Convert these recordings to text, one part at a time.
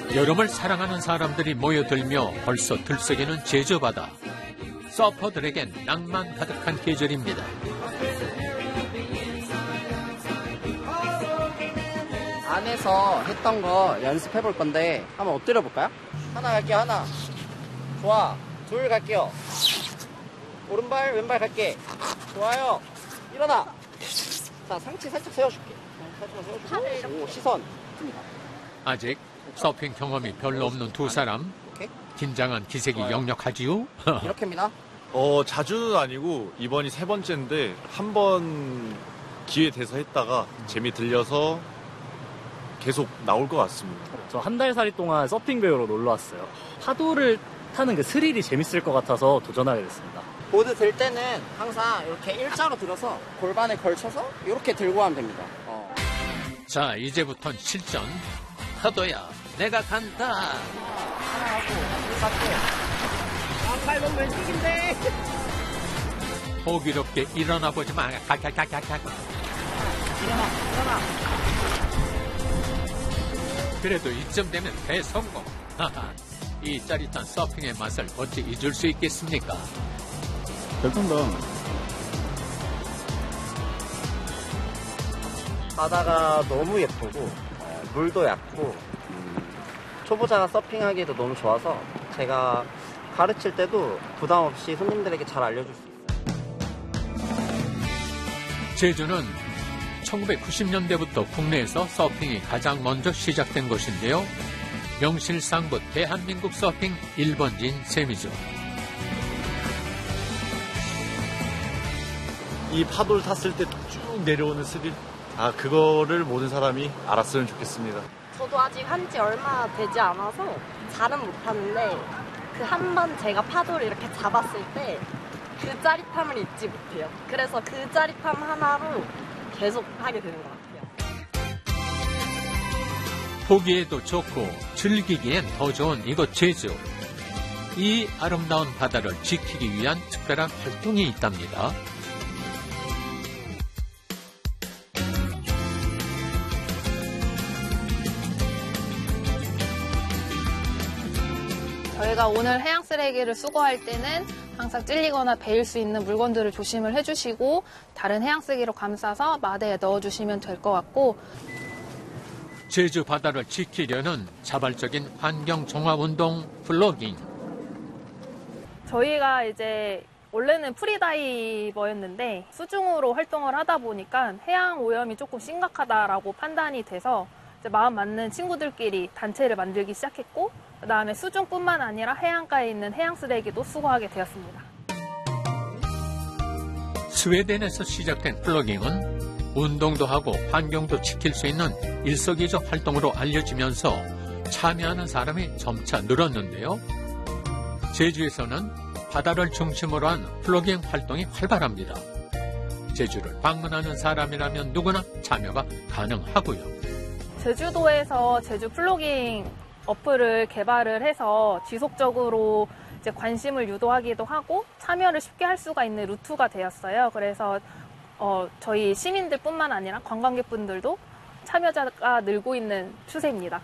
여름을 사랑하는 사람들이 모여들며 벌써 들썩이는 제주바다. 서퍼들에겐 낭만 가득한 계절입니다. 안에서 했던 거 연습해 볼 건데 한번 엎드려 볼까요? 하나 갈게요. 하나. 좋아. 둘 갈게요. 오른발 왼발 갈게. 좋아요. 일어나. 자, 상체 살짝 세워줄게. 살짝 세워주고. 오, 시선. 아직 서핑 경험이 별로 없는 두 사람. 오케이. 긴장한 기색이 역력하지요? 이렇게입니다. 자주는 아니고 이번이 3번째인데 한 번 기회 돼서 했다가 재미 들려서 계속 나올 것 같습니다. 저 한 달 살이 동안 서핑 배우러 놀러 왔어요. 파도를 타는 그 스릴이 재밌을 것 같아서 도전하게 됐습니다. 보드 들 때는 항상 이렇게 일자로 들어서 골반에 걸쳐서 이렇게 들고 하면 됩니다. 자, 이제부턴 실전. 파도야, 내가 간다. 하나 하고, 둘 갖고. 발 너무 왼쪽인데. 호기롭게 일어나 보지 마. 일어나. 그래도 이쯤 되면 대성공. 이 짜릿한 서핑의 맛을 어찌 잊을 수 있겠습니까? 잘 탄다. 바다가 너무 예쁘고 물도 얕고 초보자가 서핑하기에도 너무 좋아서 제가 가르칠 때도 부담 없이 손님들에게 잘 알려줄 수 있어요. 제주는 1990년대부터 국내에서 서핑이 가장 먼저 시작된 곳인데요. 명실상부 대한민국 서핑 1번지인 셈이죠. 이 파도를 탔을 때 쭉 내려오는 스릴, 그거를 모든 사람이 알았으면 좋겠습니다. 저도 아직 한지 얼마 되지 않아서 잘은 못하는데 그 한 번 제가 파도를 이렇게 잡았을 때 그 짜릿함을 잊지 못해요. 그래서 그 짜릿함 하나로 계속 하게 되는 것 같아요. 보기에도 좋고 즐기기엔 더 좋은 이곳 제주. 이 아름다운 바다를 지키기 위한 특별한 활동이 있답니다. 저희가 오늘 해양 쓰레기를 수거할 때는 항상 찔리거나 베일 수 있는 물건들을 조심을 해주시고 다른 해양 쓰레기로 감싸서 마대에 넣어주시면 될 것 같고, 제주 바다를 지키려는 자발적인 환경종합운동 플로깅. 저희가 이제 원래는 프리다이버였는데 수중으로 활동을 하다 보니까 해양 오염이 조금 심각하다라고 판단이 돼서 이제 마음 맞는 친구들끼리 단체를 만들기 시작했고, 그다음에 수중뿐만 아니라 해안가에 있는 해양 쓰레기도 수거하게 되었습니다. 스웨덴에서 시작된 플로깅은 운동도 하고 환경도 지킬 수 있는 일석이조 활동으로 알려지면서 참여하는 사람이 점차 늘었는데요. 제주에서는 바다를 중심으로 한 플로깅 활동이 활발합니다. 제주를 방문하는 사람이라면 누구나 참여가 가능하고요. 제주도에서 제주 플로깅 어플을 개발을 해서 지속적으로 이제 관심을 유도하기도 하고 참여를 쉽게 할 수가 있는 루트가 되었어요. 그래서 저희 시민들뿐만 아니라 관광객분들도 참여자가 늘고 있는 추세입니다.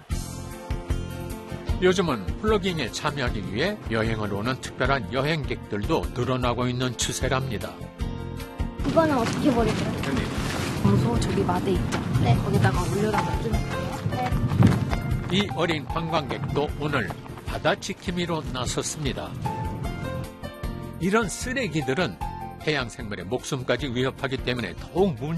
요즘은 플로깅에 참여하기 위해 여행을 오는 특별한 여행객들도 늘어나고 있는 추세랍니다. 이거는 어떻게 버릴까요? 평소 저기 마대 있죠? 네. 거기다가 올려다가 좀. 이 어린 관광객도 오늘 바다 지킴이로 나섰습니다. 이런 쓰레기들은 해양 생물의 목숨까지 위협하기 때문에 더욱